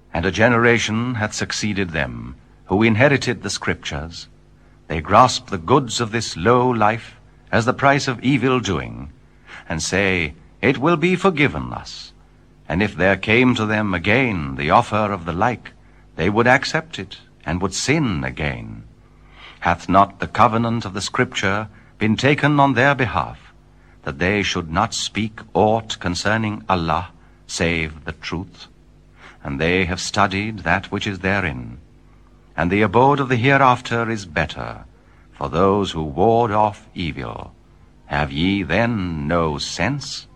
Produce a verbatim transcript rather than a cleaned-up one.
And a generation hath succeeded them, who inherited the Scriptures. They grasp the goods of this low life as the price of evil doing, and say, It will be forgiven us. And if there came to them again the offer of the like, they would accept it, and would sin again. Hath not the covenant of the Scripture been taken on their behalf, that they should not speak aught concerning Allah, save the truth? And they have studied that which is therein. And the abode of the hereafter is better, for those who ward off evil. Have ye then no sense?